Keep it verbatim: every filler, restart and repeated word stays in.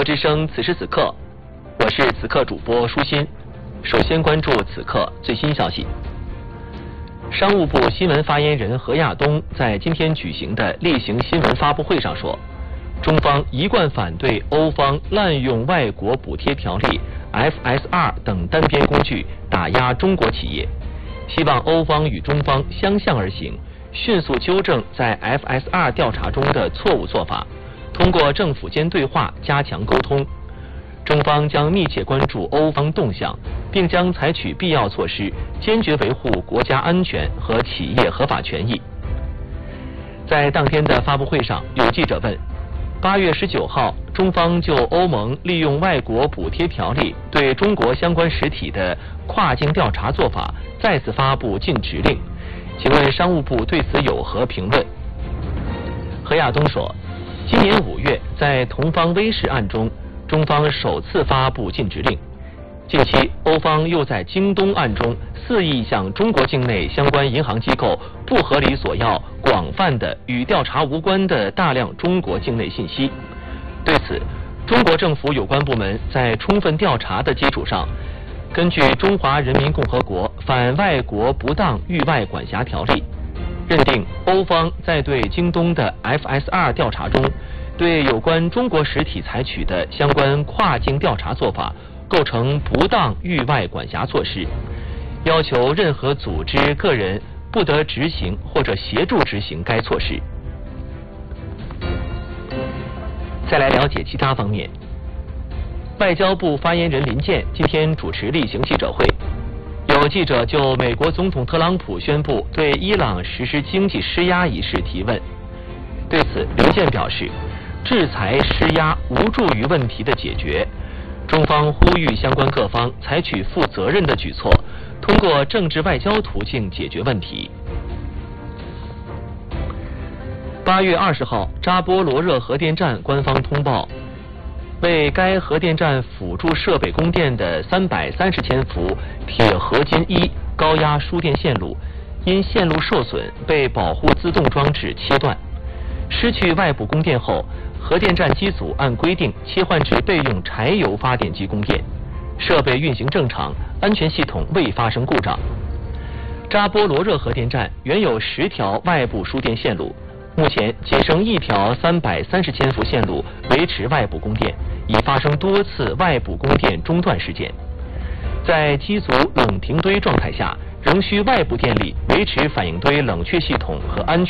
国之声此时此刻，我是此刻主播舒心。首先关注此刻最新消息。商务部新闻发言人何亚东在今天举行的例行新闻发布会上说，中方一贯反对欧方滥用外国补贴条例 F S R 等单边工具打压中国企业，希望欧方与中方相向而行，迅速纠正在 F S R 调查中的错误做法，通过政府间对话加强沟通。中方将密切关注欧方动向，并将采取必要措施，坚决维护国家安全和企业合法权益。在当天的发布会上，有记者问，八月十九号，中方就欧盟利用外国补贴条例对中国相关实体的跨境调查做法再次发布禁止令，请问商务部对此有何评论？何亚东说，今年五月在同方威视案中，中方首次发布禁止令。近期，欧方又在京东案中肆意向中国境内相关银行机构不合理索要广泛的与调查无关的大量中国境内信息。对此，中国政府有关部门在充分调查的基础上，根据《中华人民共和国反外国不当域外管辖条例》，认定欧方在对京东的 F S R 调查中，对有关中国实体采取的相关跨境调查做法构成不当域外管辖措施，要求任何组织、个人不得执行或者协助执行该措施。再来了解其他方面，外交部发言人林健今天主持例行记者会，有记者就美国总统特朗普宣布对伊朗实施经济施压一事提问。对此，林健表示，制裁施压无助于问题的解决，中方呼吁相关各方采取负责任的举措，通过政治外交途径解决问题。八月二十号，扎波罗热核电站官方通报，为该核电站辅助设备供电的三百三十千伏铁合金一高压输电线路，因线路受损被保护自动装置切断。失去外部供电后，核电站机组按规定切换至备用柴油发电机供电，设备运行正常，安全系统未发生故障。扎波罗热核电站原有十条外部输电线路，目前仅剩一条三百三十千伏线路维持外部供电，已发生多次外部供电中断事件。在机组冷停堆状态下，仍需外部电力维持反应堆冷却系统和安全